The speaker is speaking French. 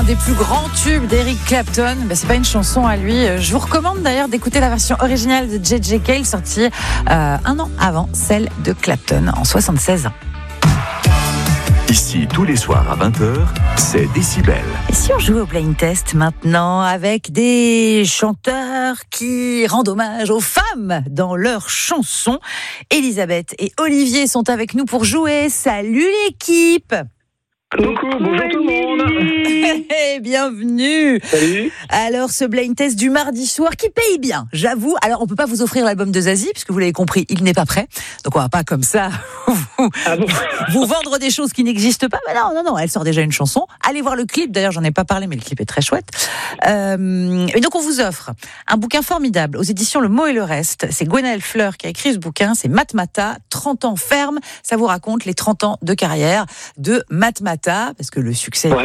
un des plus grands tubes d'Eric Clapton. C'est pas une chanson à lui. Je vous recommande d'ailleurs d'écouter la version originale de J.J. Cale, sortie un an avant celle de Clapton, en 76. Ici, tous les soirs à 20h, c'est Décibel. Et si on jouait au Blind Test maintenant avec des chanteurs qui rendent hommage aux femmes dans leurs chansons? Elisabeth et Olivier sont avec nous pour jouer. Salut l'équipe! Coucou, bonjour tout le monde. Bienvenue. Salut. Alors, ce blind test du mardi soir qui paye bien, j'avoue. Alors, on peut pas vous offrir l'album de Zazie, puisque vous l'avez compris, il n'est pas prêt. Donc, on va pas comme ça vous vendre des choses qui n'existent pas. Mais non, elle sort déjà une chanson. Allez voir le clip. D'ailleurs, j'en ai pas parlé, mais le clip est très chouette. Et donc, on vous offre un bouquin formidable aux éditions Le Mot et le Reste. C'est Gwenaëlle Fleur qui a écrit ce bouquin. C'est Matmata, 30 ans ferme. Ça vous raconte les 30 ans de carrière de Matmata, parce que le succès